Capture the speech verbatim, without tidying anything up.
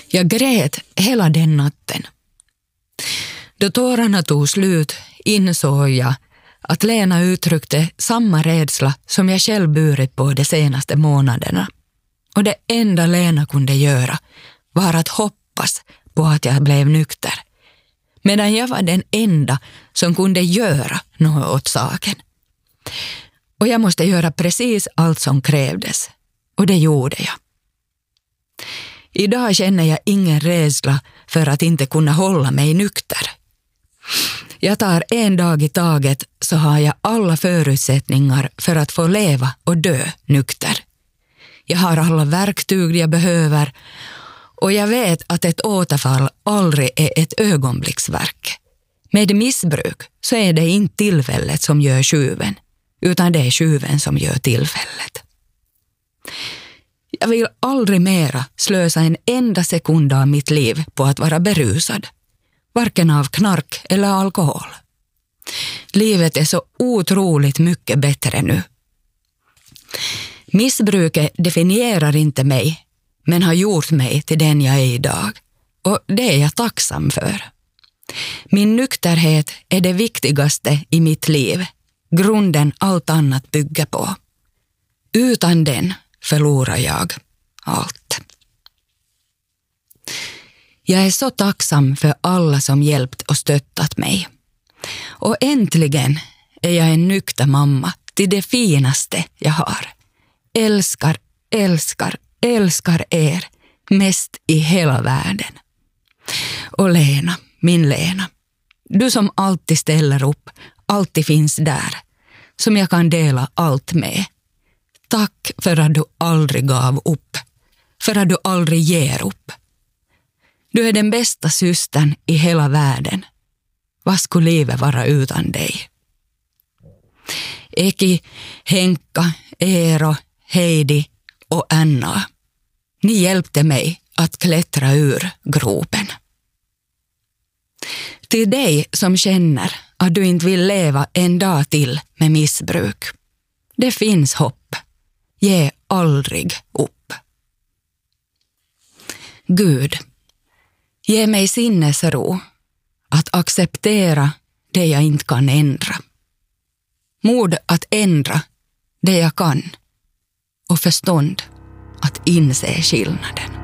Jag grät hela den natten. Då tårarna tog slut insåg jag att Lena uttryckte samma rädsla som jag själv burit på de senaste månaderna. Och det enda Lena kunde göra var att hoppas på att jag blev nykter. Medan jag var den enda som kunde göra något åt saken. Och jag måste göra precis allt som krävdes. Och det gjorde jag. Idag känner jag ingen rädsla för att inte kunna hålla mig nykter. Jag tar en dag i taget så har jag alla förutsättningar för att få leva och dö nykter. Jag har alla verktyg jag behöver och jag vet att ett återfall aldrig är ett ögonblicksverk. Med missbruk så är det inte tillfället som gör tjuven, utan det är tjuven som gör tillfället. Jag vill aldrig mera slösa en enda sekund av mitt liv på att vara berusad. Varken av knark eller alkohol. Livet är så otroligt mycket bättre nu. Missbruket definierar inte mig, men har gjort mig till den jag är idag. Och det är jag tacksam för. Min nykterhet är det viktigaste i mitt liv. Grunden allt annat bygger på. Utan den förlorar jag allt. Jag är så tacksam för alla som hjälpt och stöttat mig. Och äntligen är jag en nykter mamma till det finaste jag har. Älskar, älskar, älskar er mest i hela världen. Och Lena, min Lena, du som alltid ställer upp, alltid finns där, som jag kan dela allt med. Tack för att du aldrig gav upp, för att du aldrig ger upp. Du är den bästa systern i hela världen. Vad skulle livet vara utan dig? Eki, Henka, Eero, Heidi och Anna. Ni hjälpte mig att klättra ur gropen. Till dig som känner att du inte vill leva en dag till med missbruk. Det finns hopp. Ge aldrig upp. Gud, ge mig sinnesro att acceptera det jag inte kan ändra. Mod att ändra det jag kan och förstånd att inse skillnaden.